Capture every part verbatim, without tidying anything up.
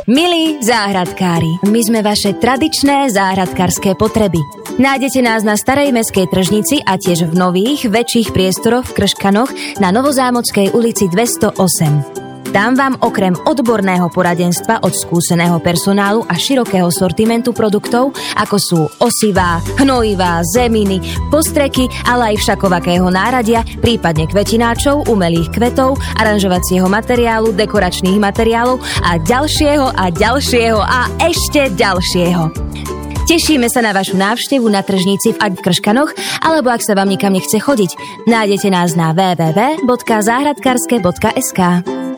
Milí záhradkári, my sme vaše tradičné záhradkárske potreby. Nájdete nás na Starej mestskej tržnici a tiež v nových, väčších priestoroch v Krškanoch na Novozámockej ulici dvestoosem. Tam vám okrem odborného poradenstva od skúseného personálu a širokého sortimentu produktov, ako sú osivá, hnojivá, zeminy, postreky, ale aj všakovakého náradia, prípadne kvetináčov, umelých kvetov, aranžovacieho materiálu, dekoračných materiálov a ďalšieho a ďalšieho a ešte ďalšieho. Tešíme sa na vašu návštevu na tržnici v Ať v Krškanoch, alebo ak sa vám nikam nechce chodiť, nájdete nás na w w w bodka záhradkarske bodka es ká.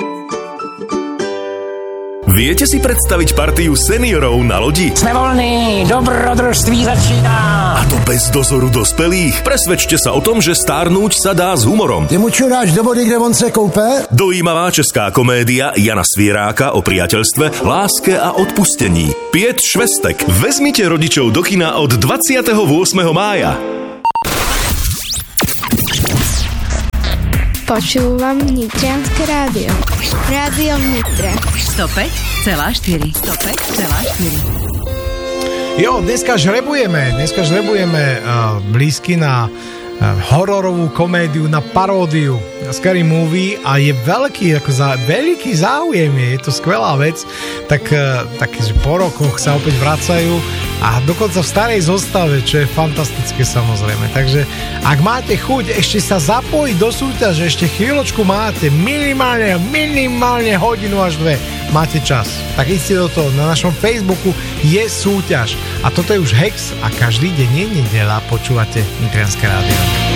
Viete si predstaviť partiu seniorov na lodi? Sme voľní, dobrodružství začíná. A to bez dozoru dospelých? Presvedčte sa o tom, že stárnuť sa dá s humorom. Ty mu čo dáš do vody, kde on se koupe? Dojímavá česká komédia Jana Svieráka o priateľstve, láske a odpustení. Piet Švestek. Vezmite rodičov do kina od dvadsiateho ôsmeho mája. Počúvam Nitrianske rádio. Rádio v Nitre. sto päť celá štyri. sto päť celá štyri. Jo, dneska žrebujeme, dneska žrebujeme uh, blízky na uh, hororovú komédiu, na paródiu Scary Movie a je veľký, ako za, veľký záujem je, je to skvelá vec, tak, uh, tak že po rokoch sa opäť vracajú a dokonca v starej zostave, čo je fantastické samozrejme. Takže ak máte chuť ešte sa zapojiť do súťaže, ešte chvíľočku máte, minimálne, minimálne hodinu až dve, máte čas. Tak íste do toho, na našom Facebooku je súťaž. A toto je už Hex a každý deň je nedeľa, počúvate Nitrianske rádio.